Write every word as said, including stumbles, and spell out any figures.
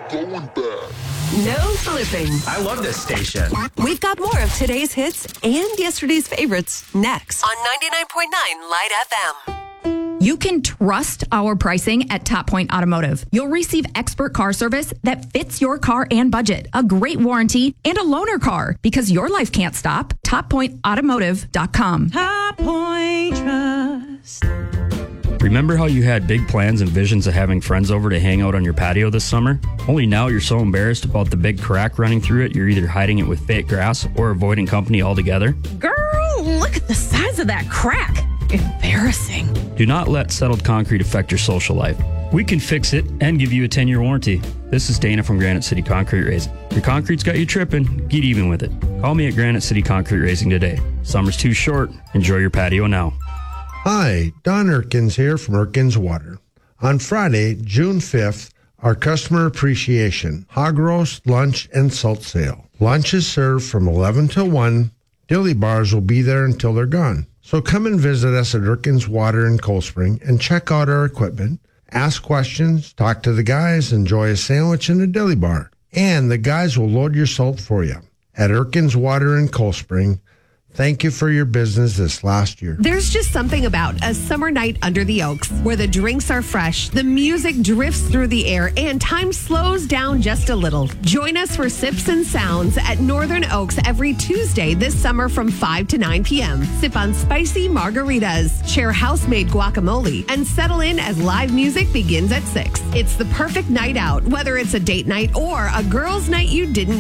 going bad. No flipping. I love this station. We've got more of today's hits and yesterday's favorites next on ninety-nine point nine Light F M. You can trust our pricing at Top Point Automotive. You'll receive expert car service that fits your car and budget, a great warranty, and a loaner car because your life can't stop. top point automotive dot com. Top Point Trust. Remember how you had big plans and visions of having friends over to hang out on your patio this summer? Only now you're so embarrassed about the big crack running through it, you're either hiding it with fake grass or avoiding company altogether? Girl, look at the size of that crack. Embarrassing. Do not let settled concrete affect your social life. We can fix it and give you a ten-year warranty. This is Dana from Granite City Concrete Raising. Your concrete's got you tripping. Get even with it. Call me at Granite City Concrete Raising today. Summer's too short. Enjoy your patio now. Hi, Don Erkins here from Erkins Water. On Friday, June fifth, our customer appreciation, hog roast, lunch, and salt sale. Lunch is served from eleven till one. Dilly bars will be there until they're gone. So come and visit us at Erkins Water in Cold Spring and check out our equipment. Ask questions, talk to the guys, enjoy a sandwich and a dilly bar. And the guys will load your salt for you. At Erkins Water in Cold Spring, thank you for your business this last year. There's just something about a summer night under the Oaks where the drinks are fresh, the music drifts through the air, and time slows down just a little. Join us for Sips and Sounds at Northern Oaks every Tuesday this summer from five to nine p.m. Sip on spicy margaritas, share house-made guacamole, and settle in as live music begins at six. It's the perfect night out, whether it's a date night or a girls' night you didn't